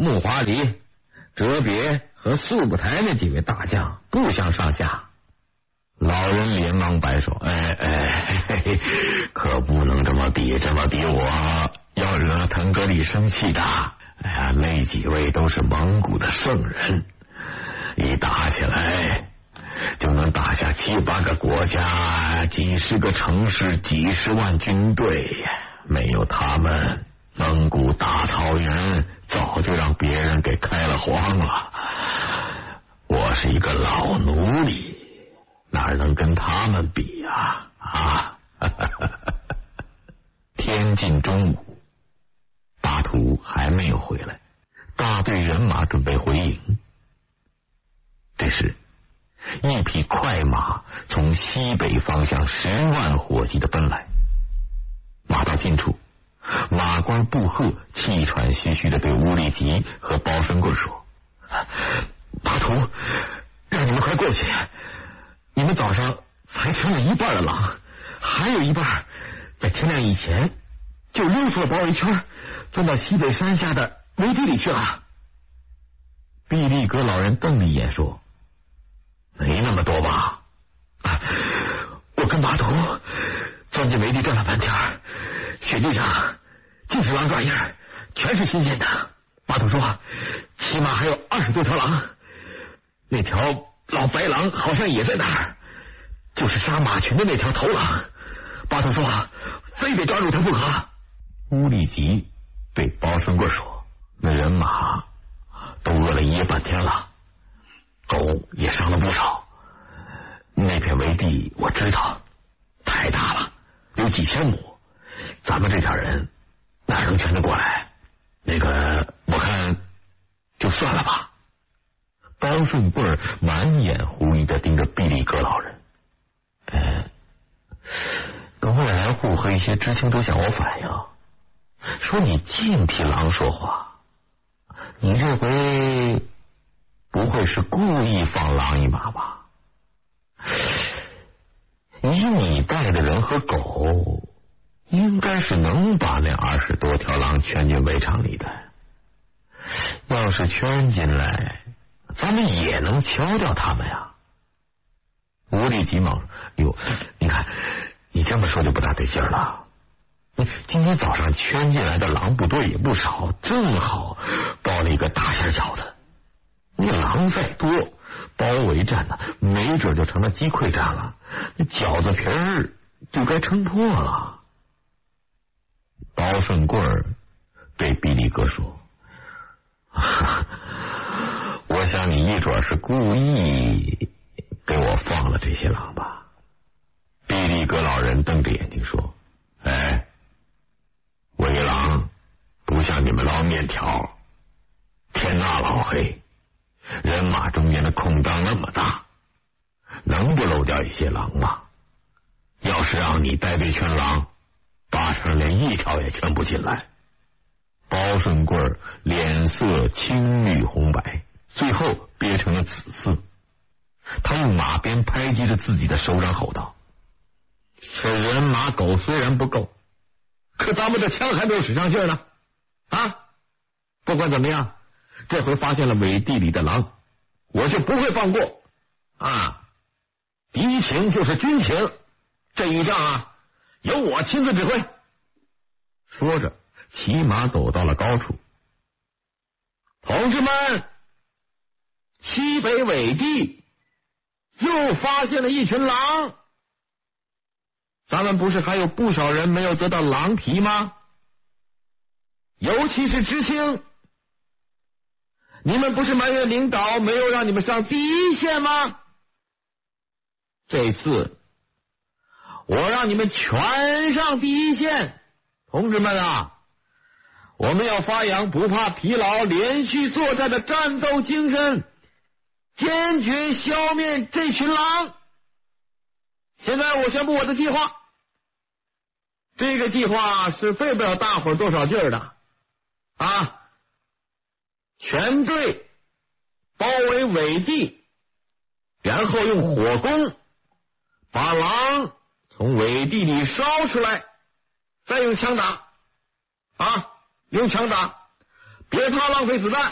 木华黎、哲别和速不台那几位大将不相上下。 老人连忙摆手：“可不能这么比我，要惹腾格里生气的。那几位都是蒙古的圣人，一打起来就能打下7、8个国家、几十个城市、几十万军队。没有他们，蒙古大草原早就让别人给开了荒了。我是一个老奴隶，哪能跟他们比啊？天近中午，巴图还没有回来，大队人马准备回营。这时，一匹快马从西北方向10万火急的奔来。马到近处，马官布贺气喘吁吁的对乌力吉和包身棍说：“巴图，让你们快过去！你们早上才圈了一半的狼，还有一半在天亮以前就溜出了包围圈，钻到西北山下的围地里去了。”毕利格老人瞪了一眼说：“没那么多吧？我跟巴图钻进围地转了半天，雪地上尽是狼爪印，全是新鲜的。巴图说，起码还有20多条狼，那条老白狼好像也在那儿，就是杀马群的那条头狼。巴图说，非得抓住他不可。”乌力吉对包顺贵说：“那人马都饿了1夜半天了，狗也伤了不少。那片围地我知道，太大了，有几千亩，咱们这点人哪能全得过来？我看就算了吧。”包顺贵满眼狐疑的盯着毕利格老人。跟外来户和一些知青都向我反映，说你净替狼说话，你这回不会是故意放狼一马吧？以你带的人和狗，应该是能把那20多条狼圈进围场里的。要是圈进来，咱们也能敲掉他们呀。无力急忙说：“哟，你看，你这么说就不大对劲儿了。今天早上圈进来的狼部队也不少，正好包了一个大馅饺子。那狼再多，包围战呢，没准就成了击溃战了，那饺子皮儿就该撑破了。”包顺贵对毕利格说：“我想你一准是故意给我放了这些狼吧？”毕利格老人瞪着眼睛说：“围狼不像你们捞面条，天那老黑，人马中间的空档那么大，能不漏掉一些狼吗？要是让你带队圈狼，八成连一条也圈不进来。”包顺贵脸色青绿红白，最后憋成了紫色。他用马鞭拍击着自己的手掌，吼道：“这人马狗虽然不够，可咱们的枪还没有使上劲儿呢！不管怎么样，这回发现了尾地里的狼，我就不会放过敌情就是军情，这一仗由我亲自指挥。”说着骑马走到了高处。“同志们，西北尾地又发现了一群狼，咱们不是还有不少人没有得到狼皮吗？尤其是知青，你们不是埋怨领导没有让你们上第一线吗？这次我让你们全上第一线。同志们我们要发扬不怕疲劳、连续作战的战斗精神，坚决消灭这群狼。现在我宣布我的计划，这个计划是费不了大伙儿多少劲儿的全队包围尾地，然后用火攻把狼从尾地里烧出来，再用枪打用枪打，别怕浪费子弹。